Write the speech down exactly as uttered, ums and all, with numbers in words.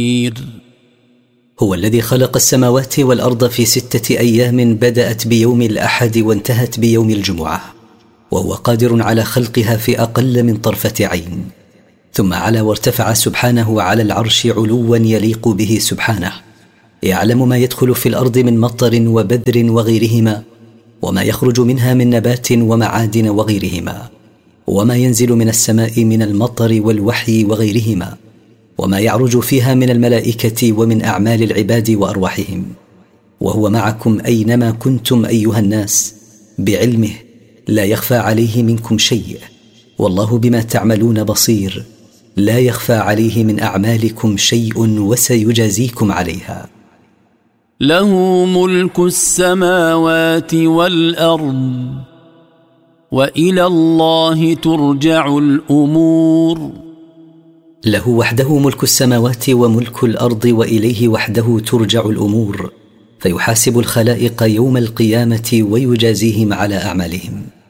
هو الذي خلق السماوات والأرض في ستة أيام بدأت بيوم الأحد وانتهت بيوم الجمعة، وهو قادر على خلقها في أقل من طرفة عين. ثم علا وارتفع سبحانه على العرش علوا يليق به سبحانه، يعلم ما يدخل في الأرض من مطر وبذر وغيرهما، وما يخرج منها من نبات ومعادن وغيرهما، وما ينزل من السماء من المطر والوحي وغيرهما، وما يعرج فيها من الملائكة ومن أعمال العباد وأرواحهم. وهو معكم أينما كنتم أيها الناس بعلمه، لا يخفى عليه منكم شيء، والله بما تعملون بصير، لا يخفى عليه من أعمالكم شيء وسيجازيكم عليها. له ملك السماوات والأرض وإلى الله ترجع الأمور. له وحده ملك السماوات وملك الأرض، وإليه وحده ترجع الأمور، فيحاسب الخلائق يوم القيامة ويجازيهم على أعمالهم.